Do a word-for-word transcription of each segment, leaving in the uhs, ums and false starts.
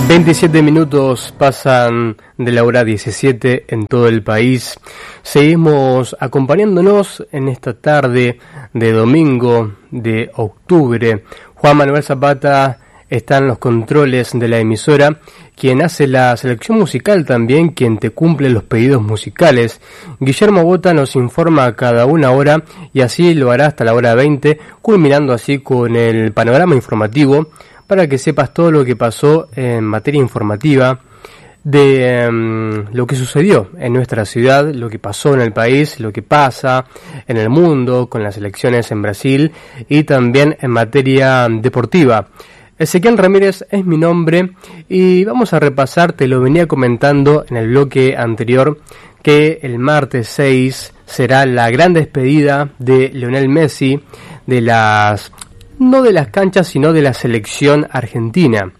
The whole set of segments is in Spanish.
veintisiete minutos pasan de la hora diecisiete en todo el país. Seguimos acompañándonos en esta tarde de domingo de octubre. Juan Manuel Zapata está en los controles de la emisora, quien hace la selección musical también, quien te cumple los pedidos musicales. Guillermo Bota nos informa a cada una hora y así lo hará hasta la hora veinte, culminando así con el panorama informativo, para que sepas todo lo que pasó en materia informativa de um, lo que sucedió en nuestra ciudad, lo que pasó en el país, lo que pasa en el mundo con las elecciones en Brasil y también en materia deportiva. Ezequiel Ramírez es mi nombre y vamos a repasar, te lo venía comentando en el bloque anterior, que el martes seis será la gran despedida de Lionel Messi de las... no de las canchas, sino de la selección argentina,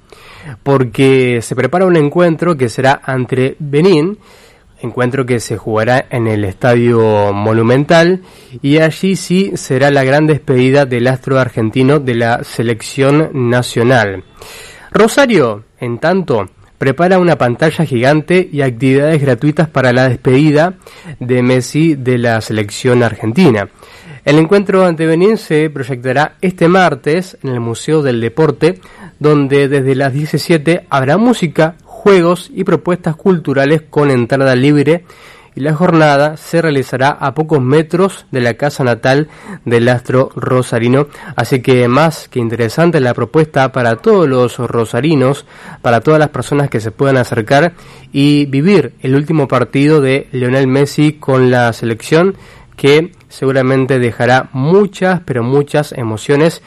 porque se prepara un encuentro que será ante Benín, encuentro que se jugará en el Estadio Monumental, y allí sí será la gran despedida del astro argentino de la selección nacional. Rosario, en tanto, prepara una pantalla gigante y actividades gratuitas para la despedida de Messi de la selección argentina. El encuentro ante Benín se proyectará este martes en el Museo del Deporte, donde desde las diecisiete habrá música, juegos y propuestas culturales con entrada libre, y la jornada se realizará a pocos metros de la casa natal del astro rosarino, así que más que interesante la propuesta para todos los rosarinos, para todas las personas que se puedan acercar y vivir el último partido de Lionel Messi con la selección, que seguramente dejará muchas, pero muchas emociones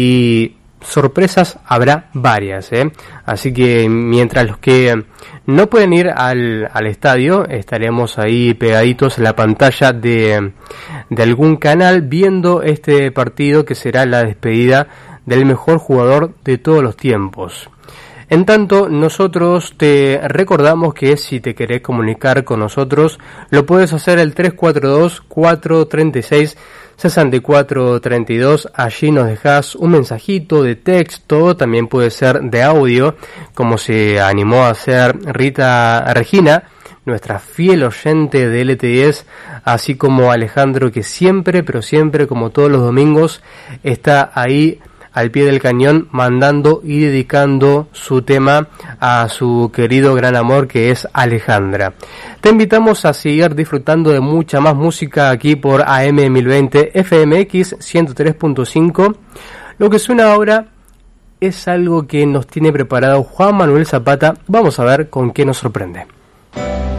y sorpresas habrá varias, ¿eh? Así que mientras los que no pueden ir al, al estadio, estaremos ahí pegaditos en la pantalla de, de algún canal viendo este partido que será la despedida del mejor jugador de todos los tiempos. En tanto, nosotros te recordamos que si te querés comunicar con nosotros, lo puedes hacer el tres cuatro dos, cuatro tres seis, seis cuatro tres dos. Allí nos dejas un mensajito de texto, también puede ser de audio, como se animó a hacer Rita Regina, nuestra fiel oyente de L T diez, así como Alejandro, que siempre, pero siempre, como todos los domingos, está ahí al pie del cañón, mandando y dedicando su tema a su querido gran amor, que es Alejandra. Te invitamos a seguir disfrutando de mucha más música aquí por A M mil veinte F M X ciento tres punto cinco. Lo que suena ahora es algo que nos tiene preparado Juan Manuel Zapata. Vamos a ver con qué nos sorprende.